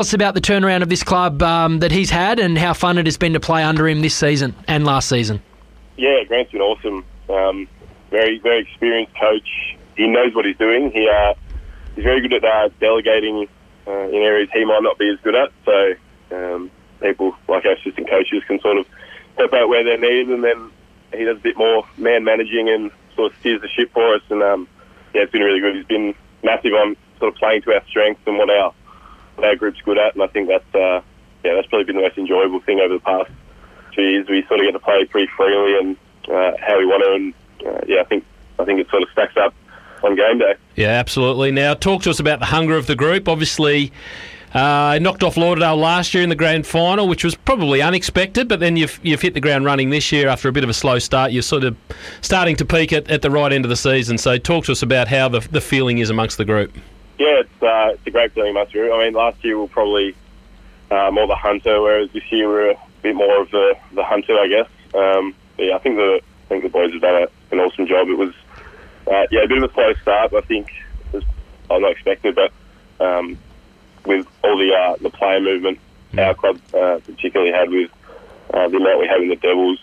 us about the turnaround of this club that he's had and how fun it has been to play under him this season and last season. Yeah, Grant's been awesome. Very, very experienced coach. He knows what he's doing. He's very good at delegating in areas he might not be as good at. So people like our assistant coaches can sort of help out where they're needed, and then he does a bit more man managing and sort of steers the ship for us. And it's been really good. He's been massive on sort of playing to our strengths and what our group's good at. And I think that's probably been the most enjoyable thing over the past 2 years. We sort of get to play pretty freely and how we want to. And I think it sort of stacks up on game day. Yeah, absolutely. Now, talk to us about the hunger of the group. Obviously, knocked off Lauderdale last year in the grand final, which was probably unexpected, but then you've hit the ground running this year after a bit of a slow start. You're sort of starting to peak at the right end of the season. So talk to us about how the feeling is amongst the group. Yeah, it's a great feeling amongst the group. I mean, last year we were probably more the hunter, whereas this year we're a bit more of the hunter, I guess. I think the boys have done an awesome job. It was a bit of a slow start, but I think I was not expected, but with all the player movement our club particularly had with the amount we have in the Devils,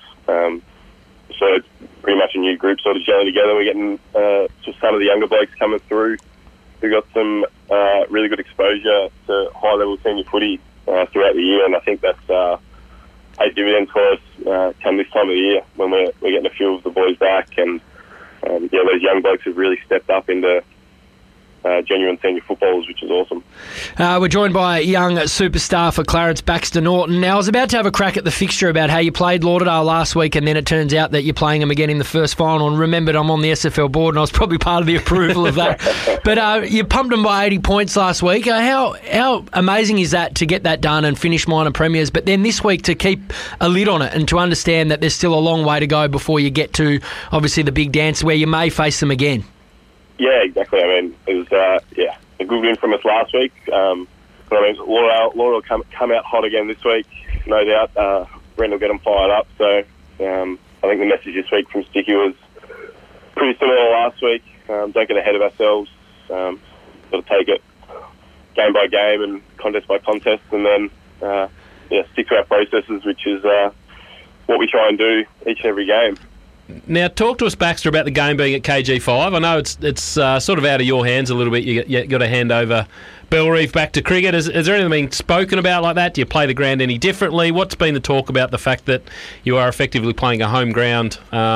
so it's pretty much a new group sort of gelling together. We're getting some of the younger blokes coming through who got some really good exposure to high-level senior footy throughout the year, and I think that's paid dividends for us come this time of the year when we're getting a few of the boys back, and those young blokes have really stepped up into genuine senior footballers, which is awesome. We're joined by a young superstar for Clarence, Baxter Norton. Now, I was about to have a crack at the fixture about how you played Lauderdale last week, and then it turns out that you're playing them again in the first final, and remembered I'm on the SFL board, and I was probably part of the approval of that. But you pumped them by 80 points last week. How amazing is that to get that done and finish minor premiers, but then this week to keep a lid on it and to understand that there's still a long way to go before you get to, obviously, the big dance where you may face them again? Yeah, exactly. I mean, it was a good win from us last week. But I mean, Laura come out hot again this week, no doubt. Brent will get them fired up. So I think the message this week from Sticky was pretty similar to last week. Don't get ahead of ourselves. Got to take it game by game and contest by contest, and then stick to our processes, which is what we try and do each and every game. Now, talk to us, Baxter, about the game being at KG5. I know it's sort of out of your hands a little bit. You got to hand over Bellerive back to cricket. Is there anything being spoken about like that? Do you play the ground any differently? What's been the talk about the fact that you are effectively playing a home ground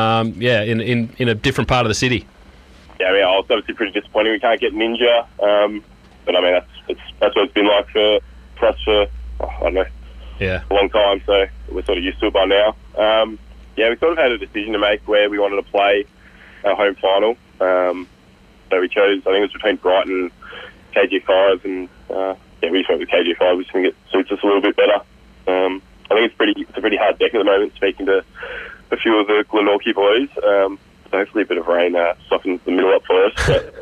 in a different part of the city? Yeah, I mean, it's obviously pretty disappointing we can't get Ninja. But, I mean, that's what it's been like for us for, I don't know, a long time. So we're sort of used to it by now. We sort of had a decision to make where we wanted to play our home final. So we chose, I think it was between Brighton and KG5, and we went with KG5, which I think it suits us a little bit better. I think it's a pretty hard deck at the moment, speaking to a few of the Glenorchy boys. So hopefully a bit of rain softens the middle up for us.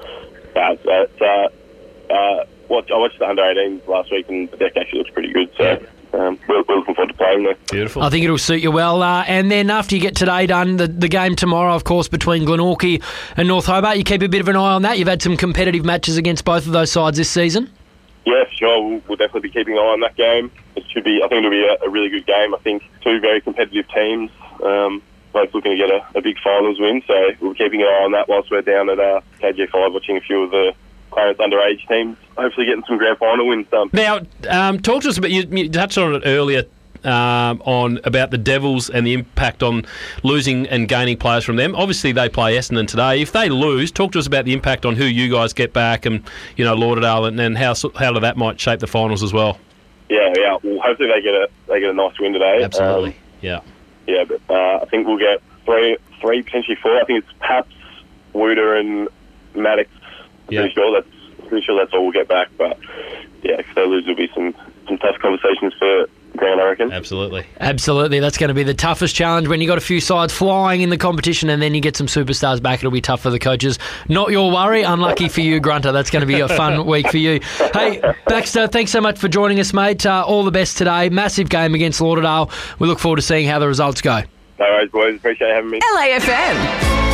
But I watched the under-18s last week, and the deck actually looks pretty good. So. We're looking forward to playing there. Beautiful. I think it'll suit you well. And then after you get today done, the game tomorrow, of course, between Glenorchy and North Hobart, you keep a bit of an eye on that. You've had some competitive matches against both of those sides this season. Yeah, sure. We'll definitely be keeping an eye on that game. I think it'll be a really good game. I think two very competitive teams, both looking to get a big finals win. So we're keeping an eye on that whilst we're down at KG5 watching a few of the Clarence underage teams, hopefully getting some grand final wins done. Now, talk to us about, you touched on it earlier, about the Devils and the impact on losing and gaining players from them. Obviously, they play Essendon today. If they lose, talk to us about the impact on who you guys get back and, Lauderdale, and how that might shape the finals as well. Yeah. Well, hopefully they get a nice win today. Absolutely. Yeah, but I think we'll get three, potentially four. I think it's Paps, Wooter, and Maddox. Pretty sure that's all we'll get back. But if they lose, there'll be some tough conversations for Grant, I reckon. Absolutely. That's going to be the toughest challenge when you got a few sides flying in the competition, and then you get some superstars back. It'll be tough for the coaches. Not your worry. Unlucky for you, Grunter. That's going to be a fun week for you. Hey, Baxter, thanks so much for joining us, mate. All the best today. Massive game against Lauderdale. We look forward to seeing how the results go. No worries, boys. Appreciate having me. LAFM.